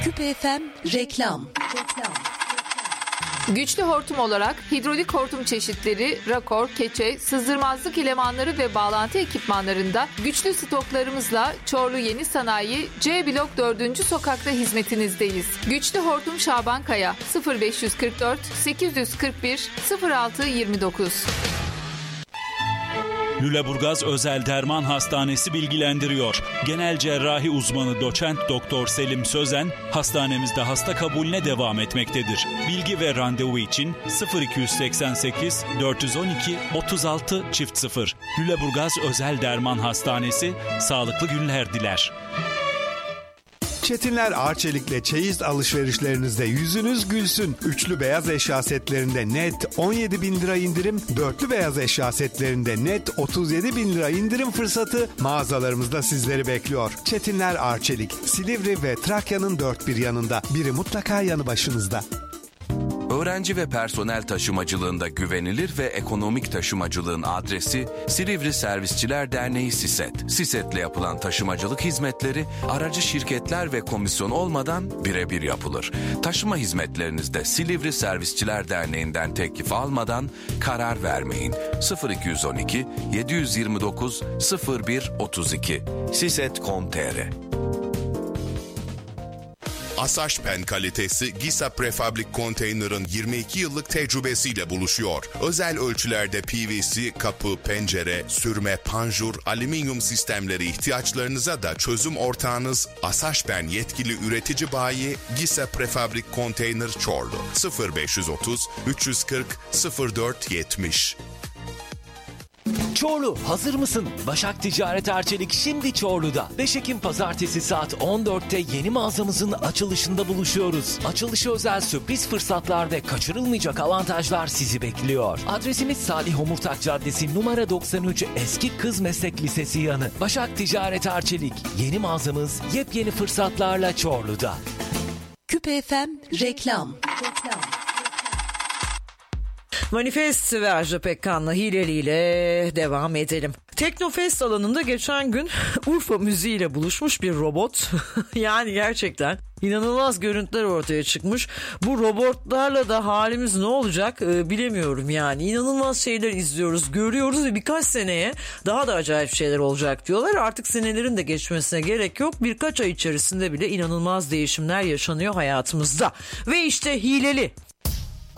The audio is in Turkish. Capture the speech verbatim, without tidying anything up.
Küpe F M reklam. Güçlü hortum olarak hidrolik hortum çeşitleri, rakor, keçe, sızdırmazlık elemanları ve bağlantı ekipmanlarında güçlü stoklarımızla Çorlu Yeni Sanayi C Blok dördüncü sokakta hizmetinizdeyiz. Güçlü hortum Şaban Kaya sıfır beş kırk dört sekiz yüz kırk bir sıfır altı yirmi dokuz. Lüleburgaz Özel Derman Hastanesi bilgilendiriyor. Genel cerrahi uzmanı doçent doktor Selim Sözen hastanemizde hasta kabulüne devam etmektedir. Bilgi ve randevu için sıfır iki seksen sekiz dört on iki otuz altı çift sıfır. Lüleburgaz Özel Derman Hastanesi sağlıklı günler diler. Çetinler Arçelik'le çeyiz alışverişlerinizde yüzünüz gülsün. Üçlü beyaz eşya setlerinde net on yedi bin lira indirim, dörtlü beyaz eşya setlerinde net otuz yedi bin lira indirim fırsatı mağazalarımızda sizleri bekliyor. Çetinler Arçelik, Silivri ve Trakya'nın dört bir yanında. Biri mutlaka yanı başınızda. Öğrenci ve personel taşımacılığında güvenilir ve ekonomik taşımacılığın adresi Silivri Servisçiler Derneği SİSET. SİSET'le yapılan taşımacılık hizmetleri aracı şirketler ve komisyon olmadan birebir yapılır. Taşıma hizmetlerinizde Silivri Servisçiler Derneği'nden teklif almadan karar vermeyin. sıfır iki on iki yedi yirmi dokuz sıfır bir otuz iki siset nokta com nokta tr. Asaşpen kalitesi Gisa Prefabrik Konteyner'ın yirmi iki yıllık tecrübesiyle buluşuyor. Özel ölçülerde P V C, kapı, pencere, sürme, panjur, alüminyum sistemleri ihtiyaçlarınıza da çözüm ortağınız Asaşpen yetkili üretici bayi Gisa Prefabrik Konteyner Çorlu. sıfır beş otuz üç kırk sıfır dört yetmiş. Çorlu, hazır mısın? Başak Ticaret Arçelik şimdi Çorlu'da. beş Ekim Pazartesi saat on dörtte yeni mağazamızın açılışında buluşuyoruz. Açılışı özel sürpriz fırsatlar ve kaçırılmayacak avantajlar sizi bekliyor. Adresimiz Salih Homurtak Caddesi numara doksan üç Eski Kız Meslek Lisesi yanı. Başak Ticaret Arçelik, yeni mağazamız yepyeni fırsatlarla Çorlu'da. Küpe F M reklam. Manifest ve Ajda Pekkan'la Hileli'yle devam edelim. Teknofest alanında geçen gün Urfa müziğiyle buluşmuş bir robot. Yani gerçekten inanılmaz görüntüler ortaya çıkmış. Bu robotlarla da halimiz ne olacak ee, bilemiyorum yani. İnanılmaz şeyler izliyoruz, görüyoruz ve birkaç seneye daha da acayip şeyler olacak diyorlar. Artık senelerin de geçmesine gerek yok. Birkaç ay içerisinde bile inanılmaz değişimler yaşanıyor hayatımızda. Ve işte Hileli